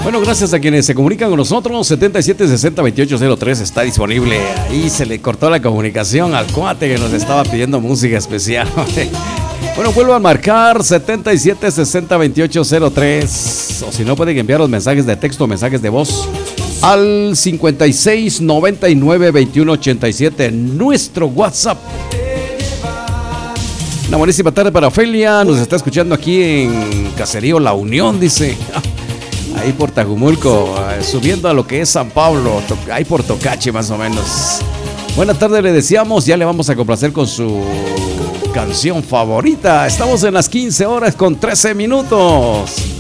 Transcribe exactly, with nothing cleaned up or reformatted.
Bueno, gracias a quienes se comunican con nosotros. setenta y siete sesenta veintiocho cero tres está disponible. Ahí se le cortó la comunicación al cuate que nos estaba pidiendo música especial. Bueno, vuelvo a marcar setenta y siete sesenta veintiocho cero tres. O si no, pueden enviar los mensajes de texto o mensajes de voz al cincuenta y seis noventa y nueve veintiuno ochenta y siete, nuestro WhatsApp. Una buenísima tarde para Ofelia. Nos está escuchando aquí en Caserío La Unión, dice. Ahí por Tajumulco, subiendo a lo que es San Pablo, ahí por Tocache más o menos. Buenas tardes le deseamos, ya le vamos a complacer con su canción favorita. Estamos en las quince horas con trece minutos.